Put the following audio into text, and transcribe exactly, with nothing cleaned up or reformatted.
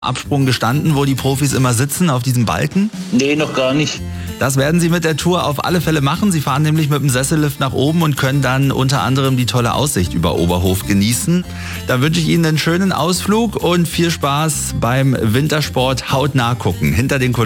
Absprung gestanden, wo die Profis immer sitzen, auf diesem Balken? Nee, noch gar nicht. Das werden Sie mit der Tour auf alle Fälle machen. Sie fahren nämlich mit dem Sessellift nach oben und können dann unter anderem die tolle Aussicht über Oberhof genießen. Dann wünsche ich Ihnen einen schönen Ausflug und viel Spaß beim Wintersport hautnah gucken. Hinter den Kulissen.